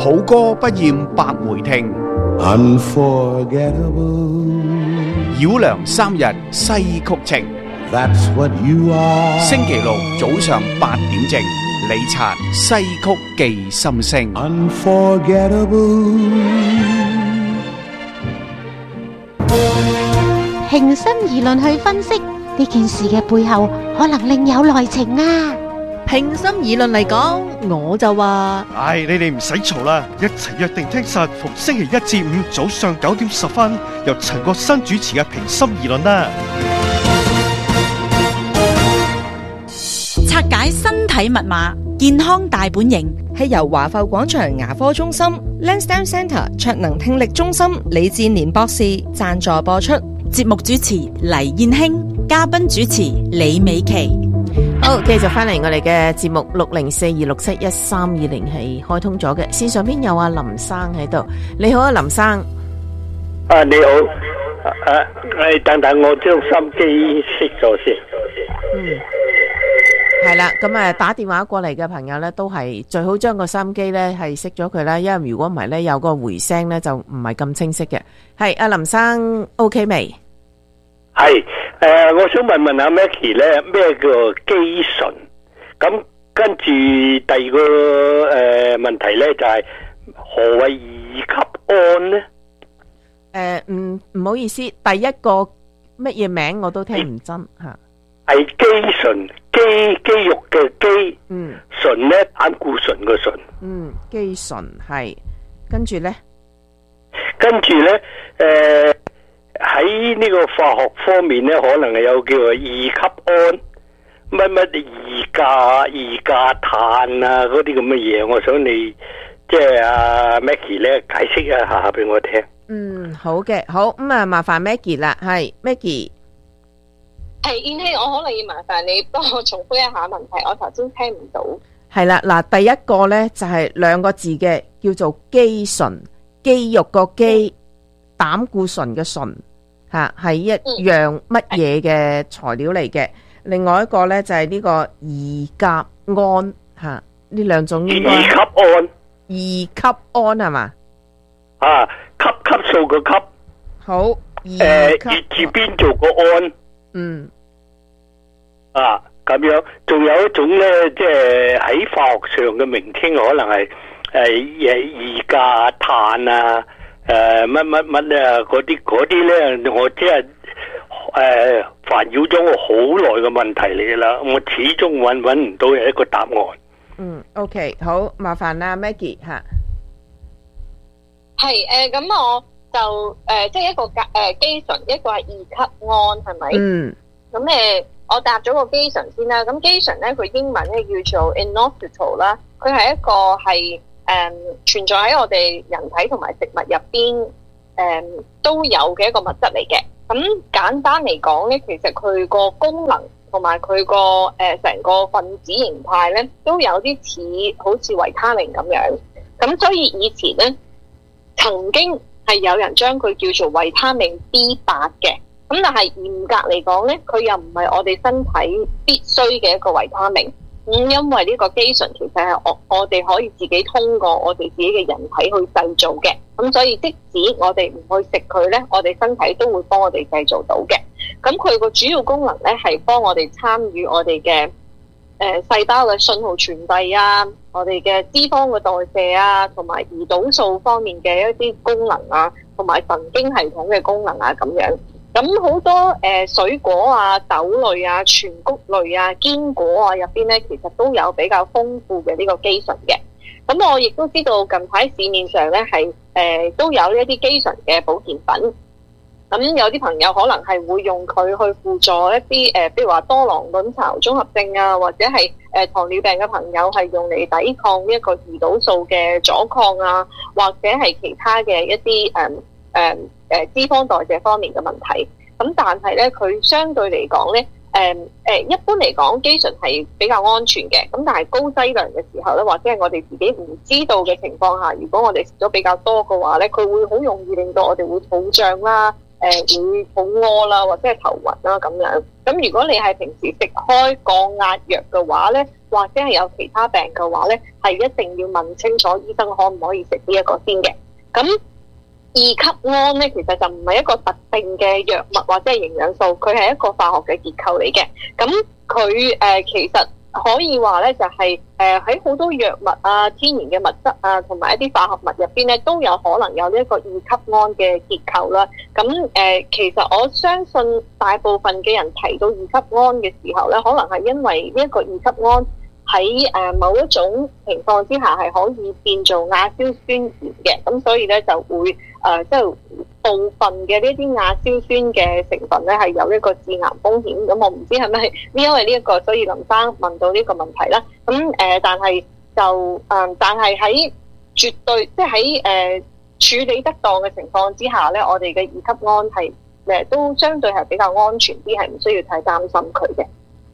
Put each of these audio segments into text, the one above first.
好歌不厭百回聽。 Unforgettable. 繞梁三日西曲情。 That's what you are. 星期六早上8點正，李察西曲記心聲。 Unforgettable. 平心而論去分析呢件事嘅背後，可能另有內情啊！ 平心而論嚟講，我就話： 唉，你哋唔使嘈啦，一齊約定聽實逢星期一至五早上9點10分，由陳國新主持嘅平心而論啦。 拆解身體密碼，健康大本營， 係由華埠廣場牙科中心、Lansdowne Centre 卓能聽力中心李志年博士贊助播出。 節目主持黎燕卿，嘉賓主持李美琪。 好，繼續翻嚟我哋嘅節目604267132係開通咗嘅，線上邊有阿林生喺度。你好啊，林生。 你好。等等，我將心機熄咗先。 係啦，咁打電話過嚟嘅朋友咧，都係最好將個收音機咧係熄咗佢啦，因為如果唔係咧，有個回聲咧就唔係咁清晰嘅。係阿林生 OK 未？ 係我想問阿 Maggie 咧，咩叫肌醇？咁跟住第二個問題咧就係何謂二級胺咧？ 唔好意思，第一個乜嘢名我都聽唔真吓。 係肌醇，肌肉嘅肌，醇咧膽固醇嘅醇。 肌醇係，跟住咧喺呢個化學方面咧，可能係有叫做二級胺，乜二價碳啊嗰啲咁嘅嘢，我想你即係阿 Maggie 咧解釋一下俾我聽。 好嘅，好咁啊，麻煩 Maggie 啦，係 Maggie。 係燕希，我可能要麻煩你幫我重複一下問題，我頭先聽唔到。 係啦，嗱，第一個咧就係兩個字嘅，叫做肌醇，肌肉個肌，膽固醇嘅醇，吓係一樣乜嘢嘅材料嚟嘅。另外一個咧就係呢個二甲胺，吓呢兩種應該二級胺係嘛？ 級數個級。 好， 月字邊做個胺。咁樣，仲有一種咧，即係喺化學上嘅名稱，可能係二價碳啊，乜啊，嗰啲咧，我即係煩擾咗我好耐嘅問題嚟噶啦，我始終搵唔到一個答案。 OK， 好，麻煩啦 Maggie 吓。 係咁我就即係一個肌醇，一個係二級胺，係咪？咁我答咗個肌醇先啦。咁肌醇咧，佢英文咧叫做 inositol 啦。佢係一個係存在喺我哋人體同埋食物入邊都有嘅一個物質嚟嘅。咁簡單嚟講咧，其實佢個功能同埋佢個成個分子形態咧，都有啲似好似維他命咁樣。咁所以以前咧，曾經係有人將佢叫做維他命 B8 嘅。咁但係嚴格嚟講咧，佢又唔係我哋身體必須嘅一個維他命。因為呢個肌醇其實係我哋可以自己通過我哋自己嘅人體去製造嘅。咁所以即使我哋唔去食佢咧，我哋身體都會幫我哋製造到嘅。咁佢個主要功能咧係幫我哋參與我哋嘅細胞嘅信號傳遞啊，我哋嘅脂肪嘅代謝啊，同埋胰島素方面嘅一啲功能啊，同埋神經系統嘅功能啊咁樣。咁好多水果啊、豆類啊、全穀類啊、堅果啊入邊咧，其實都有比較豐富嘅呢個肌醇嘅。咁我亦都知道近排市面上咧係都有一啲肌醇嘅保健品。咁有啲朋友可能係會用佢去輔助一啲比如話多囊卵巢綜合症啊，或者係糖尿病嘅朋友係用嚟抵抗呢一個胰島素嘅阻抗啊，或者係其他嘅一啲脂肪代謝方面嘅問題。咁但係咧，佢相對嚟講咧，一般嚟講肌醇係比較安全嘅。咁但係高劑量嘅時候咧，或者係我哋自己唔知道嘅情況下，如果我哋食咗比較多嘅話咧，佢會好容易令到我哋會肚脹啦，會肚屙啦，或者係頭暈啦咁樣。咁如果你係平時食開降壓藥嘅話咧， 或者係有其他病嘅話咧，係一定要問清楚醫生可唔可以食呢一個先嘅。咁二級胺咧，其實就唔係一個特定嘅藥物或者係營養素，佢係一個化學嘅結構嚟嘅。咁佢其實可以話咧，就係喺好多藥物啊、天然嘅物質啊，同埋一啲化學物入邊咧，都有可能有呢一個二級胺嘅結構啦。咁其實我相信大部分嘅人提到二級胺嘅時候咧，可能係因為呢一個二級胺喺某一種情況之下係可以變做亞硝酸鹽嘅，咁所以咧就會即係部分嘅呢啲亞硝酸嘅成分咧係有一個致癌風險。咁我唔知係咪因為呢一個，所以林生問到呢個問題啦。咁但係就但係喺絕對即係喺處理得當嘅情況之下咧，我哋嘅二級胺係都相對係比較安全啲，係唔需要太擔心佢嘅。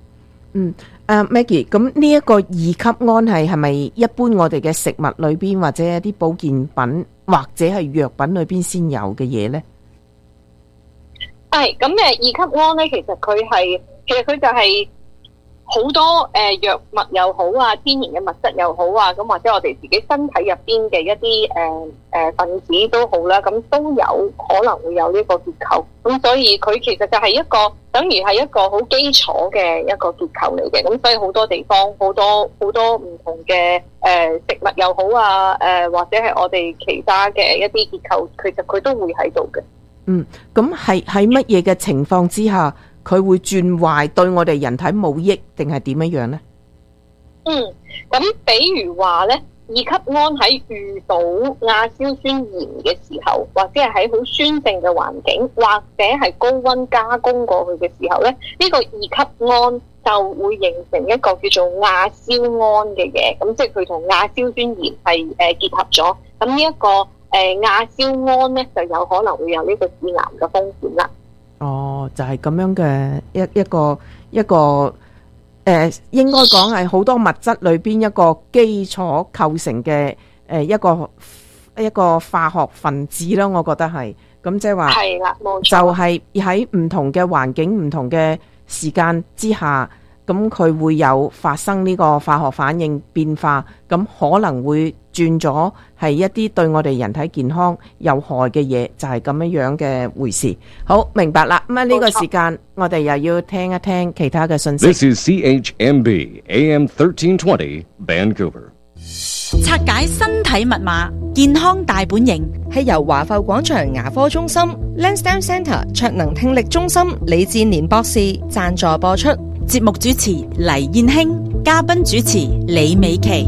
Maggie， 咁呢一個二級胺係咪一般我哋嘅食物裏邊或者一啲保健品或者係藥品裏邊先有嘅嘢咧？ 係咁二級胺咧，其實佢就係好多藥物又好啊，天然嘅物質又好啊，咁或者我哋自己身體入邊嘅一啲分子都好啦，咁都有可能會有呢個結構。咁所以佢其實就係一個等於係一個好基礎嘅一個結構嚟嘅。咁所以好多地方好多唔同嘅食物又好啊，或者係我哋其他嘅一啲結構，其實佢都會喺度嘅。 咁係喺乜嘢嘅情況之下佢會轉壞，對我哋人體冇益，定係點樣呢？ 咁比如話咧，二級胺喺遇到亞硝酸鹽嘅時候，或者係喺好酸性嘅環境，或者係高溫加工過去嘅時候咧，呢個二級胺就會形成一個叫做亞硝胺嘅嘢。咁即係佢同亞硝酸鹽係結合咗。咁呢一個亞硝胺咧，就有可能會有呢個致癌嘅風險啦。 就係咁樣嘅一個應該講係好多物質裏邊一個基礎構成嘅一個化學分子啦，我覺得係咁，即係話係啦，冇錯，就係喺唔同嘅環境、唔同嘅時間之下，咁佢會有發生呢個化學反應變化，咁可能會轉咗係一啲對我哋人體健康有害嘅嘢，就係咁樣嘅回事。好，明白啦。咁呢個時間我哋又要聽一聽其他嘅信息。 This is CHMB AM 1320 Vancouver。 拆解身體密碼，健康大本營係由華埠廣場牙科中心 Lansdowne Centre 卓能聽力中心李志年博士贊助播出。 節目主持黎燕興，嘉賓主持李美琪。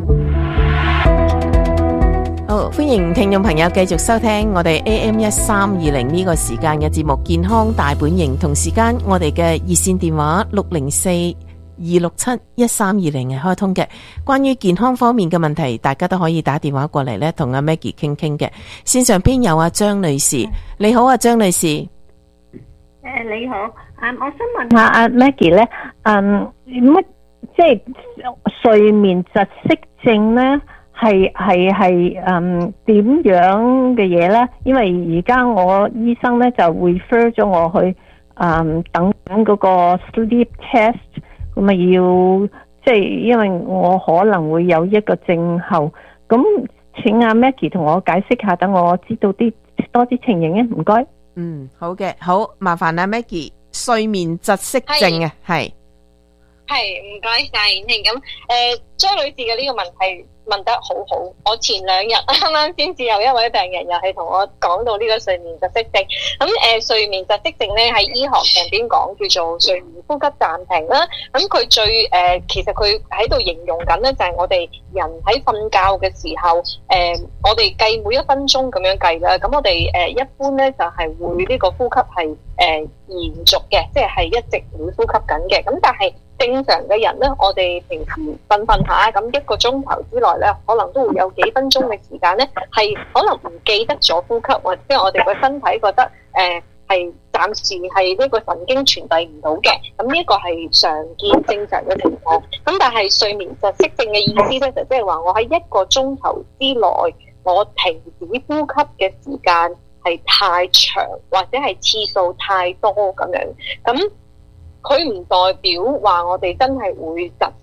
好，歡迎聽眾朋友繼續收聽我哋 AM 1320呢個時間嘅節目健康大本營。同時間我哋嘅熱線電話604-267-1320係開通嘅，關於健康方面嘅問題，大家都可以打電話過嚟咧，同阿 Maggie 傾傾嘅。線上邊有阿張女士，你好啊，張女士。 你好，我想問下阿 Maggie 咧，乜即係睡眠窒息症咧？係點樣嘅嘢咧？因為而家我醫生咧就 refer 咗我去等嗰個 sleep test， 咁啊要即係因為我可能會有一個症候，咁請阿 Maggie 同我解釋下，等我知道多啲情形啊，唔該。 好嘅，好麻煩阿 Maggie， 睡眠窒息症啊，係唔該晒燕慶。咁張女士嘅呢個問題問得好好，我前2日啱啱先至有一位病人又係同我講到呢個睡眠窒息症。咁睡眠窒息症咧喺醫學上邊講叫做睡眠呼吸暫停啦。咁佢最其實佢喺度形容緊咧就係我哋人喺瞓覺嘅時候，我哋計每1分鐘咁樣計啦。咁我哋一般咧就係會呢個呼吸係延續嘅，即係一直會呼吸緊嘅。咁但係正常嘅人咧，我哋平時瞓下，咁1個鐘頭之內咧，可能都會有幾分鐘嘅時間咧，係可能唔記得咗呼吸，或者我哋個身體覺得係暫時係呢個神經傳遞唔到嘅。咁呢個係常見正常嘅情況。咁但係睡眠窒息症嘅意思咧，就即係話我喺1個鐘頭之內，我停止呼吸嘅時間係太長，或者係次數太多咁樣。咁佢唔代表話我哋真係會窒息，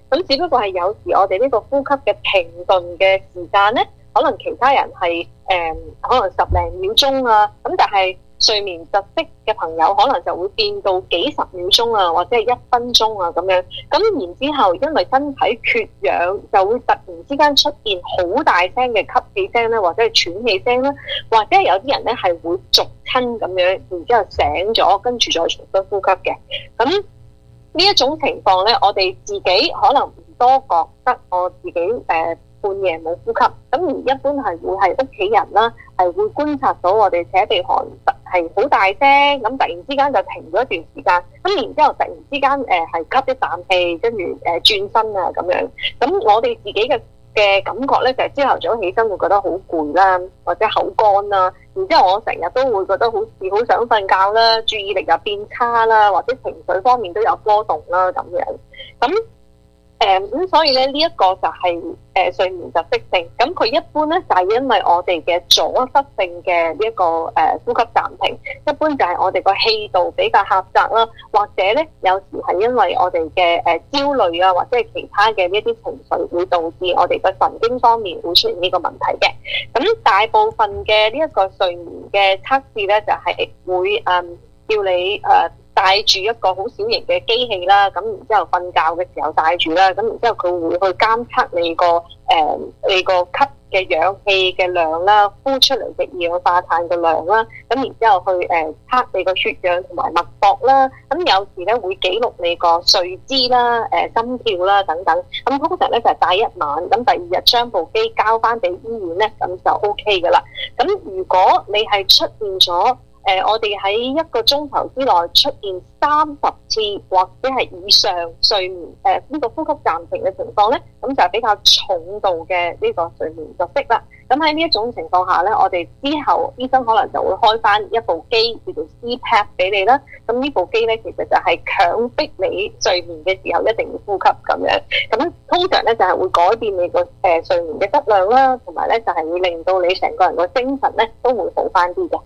咁只不過係有時我哋呢個呼吸嘅停頓嘅時間咧，可能其他人係可能10零秒鐘啊，咁但係睡眠窒息嘅朋友可能就會變到幾十秒鐘啊，或者係1分鐘啊咁樣。咁然之後，因為身體缺氧，就會突然之間出現好大聲嘅吸氣聲咧，或者係喘氣聲啦，或者係有啲人咧係會逐親咁樣，然之後醒咗，跟住再重新呼吸嘅。咁呢一種情況咧，我哋自己可能唔多覺得我自己半夜冇呼吸，咁而一般係會係屋企人啦，係會觀察到我哋扯鼻鼾係好大聲，咁突然之間就停咗一段時間，咁然之後突然之間係吸一啖氣，跟住轉身啊咁樣。咁我哋自己嘅感覺咧，就係朝頭早起身會覺得好攰啦，或者口乾啦，然之後我成日都會覺得好似好想瞓覺啦，注意力又變差啦，或者情緒方面都有波動啦咁樣。咁所以咧呢一個就係睡眠窒息症。咁佢一般咧就係因為我哋嘅阻塞性嘅呢一個呼吸暫停，一般就係我哋個氣道比較狹窄啦，或者咧有時係因為我哋嘅焦慮啊，或者係其他嘅呢一啲情緒會導致我哋嘅神經方面會出現呢個問題嘅。咁大部分嘅呢一個睡眠嘅測試咧就係會叫你帶住一個好小型嘅機器啦，咁然之後瞓覺嘅時候帶住啦，咁然之後佢會去監測你個吸嘅氧氣嘅量啦，呼出嚟嘅二氧化碳嘅量啦，咁然之後去測你個血氧同埋脈搏啦，咁有時咧會記錄你個睡姿啦、心跳啦等等，咁通常咧就係帶一晚，咁第二日將部機交翻俾醫院咧，咁就 OK 噶啦。咁如果你係出現咗我哋喺1個鐘頭之內出現30次或者係以上睡眠呢個呼吸暫停嘅情況咧，咁就係比較重度嘅呢個睡眠窒息啦。咁喺呢一種情況下咧，我哋之後醫生可能就會開翻一部機叫做 CPAP 俾你啦。咁呢部機咧其實就係強迫你睡眠嘅時候一定要呼吸咁樣。咁通常咧就係會改變你個睡眠嘅質量啦，同埋咧就係會令到你成個人個精神咧都會好翻啲嘅。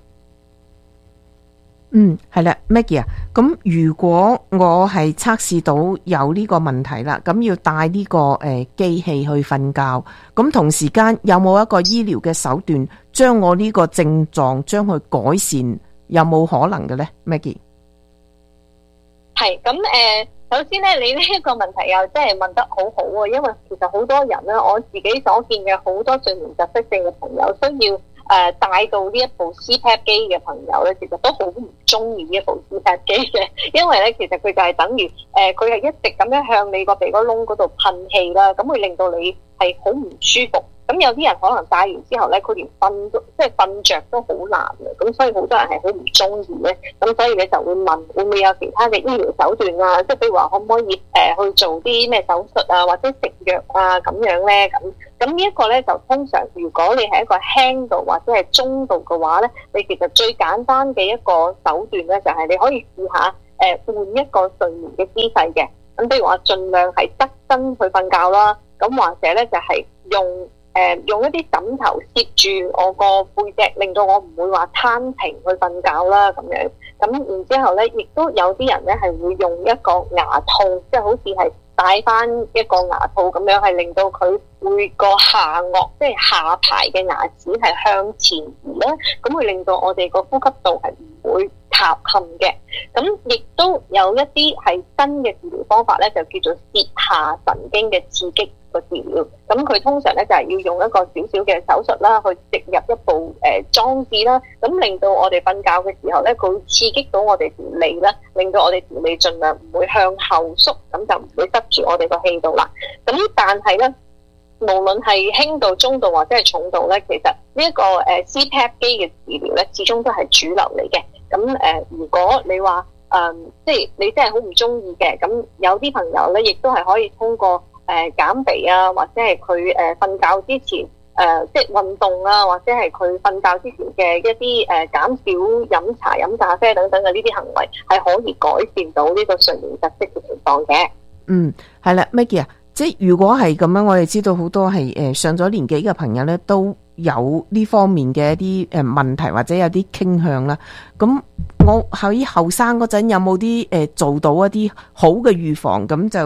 係啦 ，Maggie 啊，咁如果我係測試到有呢個問題啦，咁要帶呢個機器去瞓覺，咁同時間有冇一個醫療嘅手段將我呢個症狀將佢改善，有冇可能嘅呢 Maggie？ 係咁首先咧，你呢一個問題又真係問得好好啊，因為其實好多人咧，我自己所見嘅好多睡眠窒息症嘅朋友需要帶到呢一部 CPAP 機嘅朋友咧，其實都好唔中意呢一部 CPAP 機嘅，因為咧其實佢就係等於佢係一直咁樣向你個鼻哥窿嗰度噴氣啦，咁會令到你係好唔舒服。咁有啲人可能戴完之後咧，佢連瞓着都好難嘅，咁所以好多人係好唔中意咧。咁所以你就會問會唔會有其他嘅醫療手段啊？即係譬如話可唔可以去做啲咩手術啊，或者食藥啊咁樣咧？咁呢一個咧就通常如果你係一個輕度或者係中度嘅話咧，你其實最簡單嘅一個手段咧就係你可以試下換一個睡眠嘅姿勢嘅。咁譬如話盡量係側身去瞓覺啦，咁或者咧就係用一啲枕頭攝住我個背脊，令到我唔會話攤平去瞓覺啦咁樣。咁然之後咧，亦都有啲人咧係會用一個牙套，即係好似係戴翻一個牙套咁樣，係令到佢會個下顎，即係下排嘅牙齒係向前移啦，咁會令到我哋個呼吸道係唔會塌陷嘅。咁亦都有一啲係新嘅治療方法咧，就叫做舌下神經嘅刺激個治療。咁佢通常咧就係要用一個少少嘅手術啦，去植入一部裝置啦，咁令到我哋瞓覺嘅時候咧，佢會刺激到我哋條脷啦，令到我哋條脷盡量唔會向後縮，咁就唔會塞住我哋個氣道啦。咁但係咧，無論係輕度、中度或者係重度咧，其實呢一個CPAP 機嘅治療咧，始終都係主流嚟嘅。咁如果你話即係你真係好唔中意嘅，咁有啲朋友咧，亦都係可以通過減肥啊，或者係佢瞓覺之前即係運動啊，或者係佢瞓覺之前嘅一啲減少飲茶、飲咖啡等等嘅呢啲行為，係可以改善到呢個睡眠窒息嘅情況嘅。 係啦 ，Maggie 啊，即係如果係咁樣，我哋知道好多係上咗年紀嘅朋友咧，都有呢方面嘅一啲問題或者有啲傾向啦。咁我喺後生嗰陣有冇啲做到一啲好嘅預防？咁就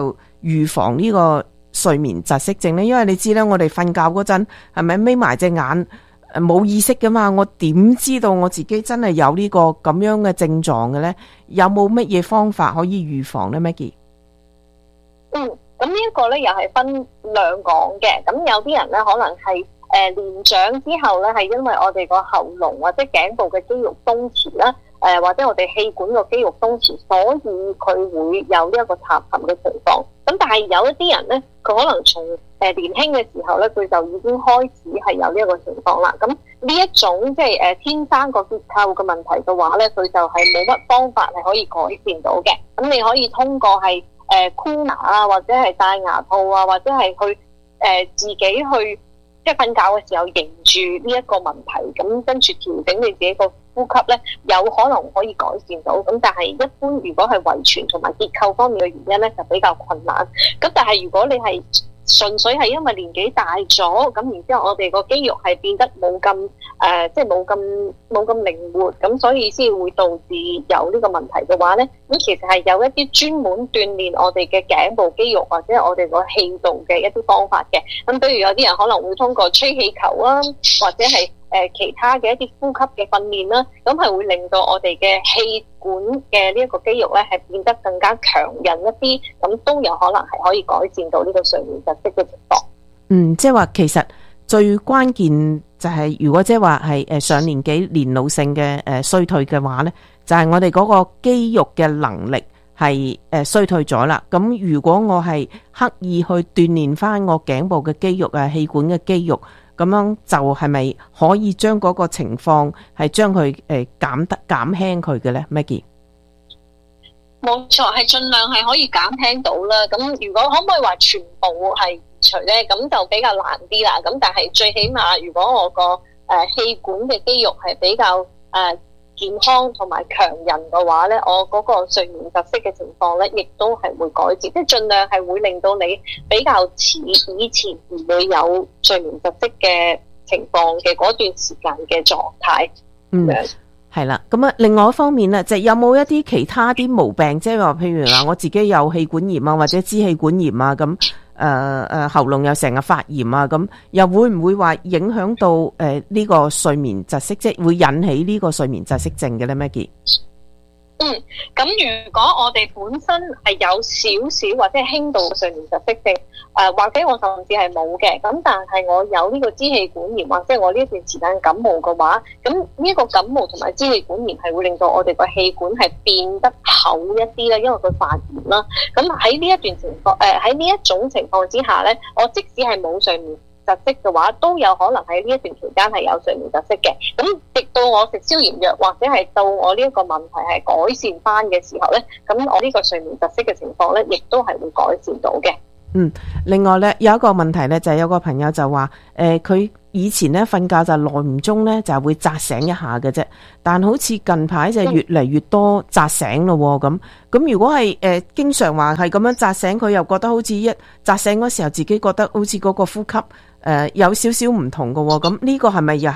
預防呢個睡眠窒息症呢？因為你知咧，我哋瞓覺嗰陣係咪眯埋隻眼冇意識噶嘛？我點知道我自己真係有呢個咁樣嘅症狀嘅呢？有冇乜嘢方法可以預防呢 Maggie？ 咁呢一個咧又係分兩講嘅。咁有啲人咧可能係年長之後咧，係因為我哋個喉嚨或者頸部嘅肌肉鬆弛啦，或者我哋氣管個肌肉鬆弛，所以佢會有呢一個塌陷嘅情況。咁但係有一啲人咧，佢可能從年輕嘅時候咧，佢就已經開始係有呢一個情況啦。咁呢一種即係天生個結構嘅問題嘅話咧，佢就係冇乜方法係可以改善到嘅。咁你可以通過係箍牙啊，或者係戴牙套啊，或者係去自己去即係瞓覺嘅時候迎住呢一個問題，咁跟住調整你自己個呼吸咧，有可能可以改善到。咁但係一般如果係遺傳同埋結構方面嘅原因咧，就比較困難。咁但係如果你係純粹係因為年紀大咗，咁然之後我哋個肌肉係變得冇咁即係冇咁靈活，咁所以先會導致有呢個問題嘅話咧，咁其實係有一啲專門鍛鍊我哋嘅頸部肌肉或者我哋個氣道嘅一啲方法嘅。咁比如有啲人可能會通過吹氣球啊，或者係其他嘅一啲呼吸嘅訓練啦，咁係會令到我哋嘅氣管嘅呢一個肌肉咧係變得更加強韌一啲，咁都有可能係可以改善到呢個睡眠窒息嘅情況。 即係話其實最關鍵就係如果即係話係上年紀年老性嘅衰退嘅話咧，就係我哋嗰個肌肉嘅能力係衰退咗啦。咁如果我係刻意去鍛鍊翻我頸部嘅肌肉啊、氣管嘅肌肉，咁樣就係咪可以將嗰個情況係將佢減輕佢嘅咧 Maggie？ 冇錯，係盡量係可以減輕到啦。咁如果可唔可以話全部係移除咧？咁就比較難啲啦。咁但係最起碼，如果我個氣管嘅肌肉係比較健康同埋強韌嘅話咧，我嗰個睡眠窒息嘅情況咧，亦都係會改善，即係盡量係會令到你比較似以前唔會有睡眠窒息嘅情況嘅嗰段時間嘅狀態。 係啦。咁啊，另外一方面咧，就有冇一啲其他啲毛病，即係話譬如話我自己有氣管炎啊，或者支氣管炎啊，咁喉嚨又成日發炎啊，咁又會唔會話影響到呢個睡眠窒息，即係會引起呢個睡眠窒息症嘅咧 Maggie？ 咁如果我哋本身係有少少或者係輕度嘅睡眠窒息症，或者我甚至係冇嘅，咁但係我有呢個支氣管炎或者我呢一段時間感冒嘅話，咁呢個感冒同埋支氣管炎係會令到我哋個氣管係變得厚一啲咧，因為佢發炎啦。咁喺呢一段情況，喺呢一種情況之下咧，我即使係冇睡眠窒息嘅話，都有可能喺呢一段期間係有睡眠窒息嘅。咁直到我食消炎藥或者係到我呢一個問題係改善翻嘅時候咧，咁我呢個睡眠窒息嘅情況咧，亦都係會改善到嘅。 另外咧有一個問題咧，就係有個朋友就話佢以前咧瞓覺就耐唔中咧就係會扎醒一下嘅啫，但好似近排就越嚟越多扎醒咯喎。咁如果係經常話係咁樣扎醒，佢又覺得好似一扎醒嗰時候自己覺得好似嗰個呼吸有少少唔同嘅喎。咁呢個係咪又